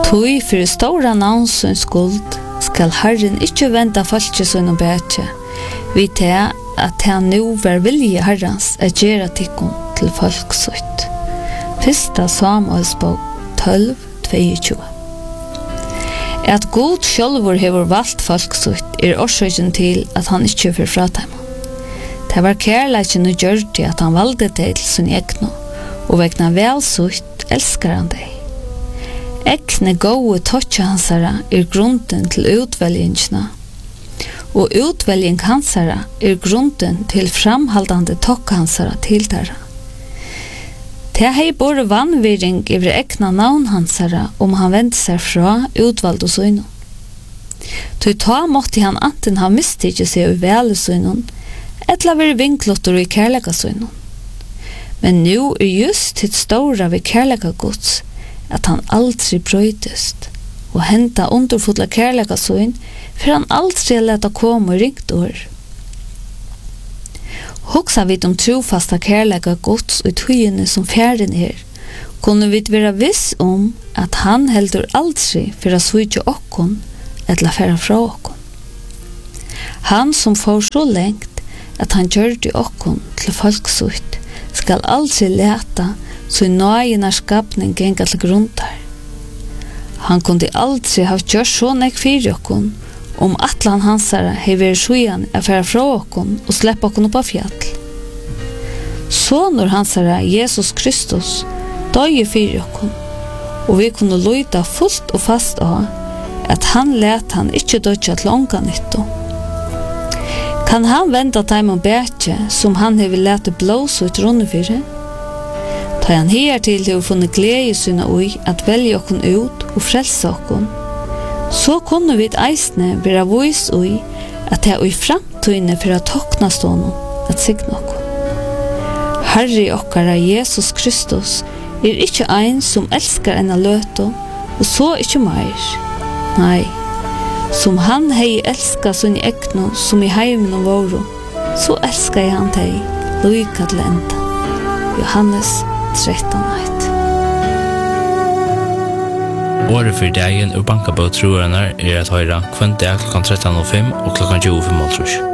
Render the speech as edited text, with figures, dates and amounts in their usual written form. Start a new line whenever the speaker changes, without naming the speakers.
Tui fyrir stora navnsyn skuld skal Herren ikkje venda folket sånn og bætje, vi til at han nu var vilje Herrens at gjøre tikkum til folk sutt. 1. Samuels bok 12:22. At god sjølvor hever valgt folk sutt årsøkjen til at han ikkje fyrir frateim. Det var kærleikken og gjørte at han valgte det til sin egno, og vegna vel sutt elskar han deg. Ekne gode tøtja hansara grunden til utvelgingene, og utvelging hansara grunden til framhaldande tokka hansara til dere. Det hei både vannviring over ekna navn hansara han vendte seg fra utvald og søgnen. Til ta måtte han anten ha mistet seg i vele søgnen, etla veri vinklotter i kærlega søgnen. Men nu just til stora ved kærlega gods, at han aldri brøydest, og henta underfotla kærlega søgn, for han aldri leta komme og ringt år. Hoksa vi trofasta kærlega gods og tøyene som fjæren kunne vi være viss at han heldur aldri for å svitje okkon, eller færa fra okkon. Han som får så lengt at han gjør okkon til folksutt, skal aldri leta så nøyene skapning genga til grunnar. Han kunne aldri ha gjort så nek fyrir okkon, atlan hansara hever sjuan færa fra okkon og sleppa okkon opp av fjall. Sonur hansara, Jesus Kristus, døye fyrir okkon, og vi kunne luita fullt og fast av at han let han ikkje dødja til longa nytto. Kan han venda taim og bætje som han hever lete blås ut runde fyrir? Ta han hertil til å funne glede syna ui at velge okkon ut og frelse okkon, så kunne vi eisne være vis ui at det i framtøyne for å tokna stående at signa okkon. Herre okkara Jesus Kristus ikkje ein som elskar enn løto, og så ikkje meir. Nei, som han hei elska sin egno som i heimen og våro, så elskar jeg han teg, loika til enda. Johannes 13:1.
Året for dagen og banka på troerne at høyre kvendt dag kl. 13:05 og kl. 20:05.